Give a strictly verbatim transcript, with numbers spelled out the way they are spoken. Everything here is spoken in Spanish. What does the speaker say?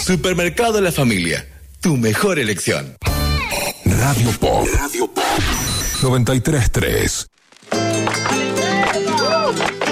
Supermercado La Familia, tu mejor elección. Radio Pop. Radio Pop. noventa y tres punto tres.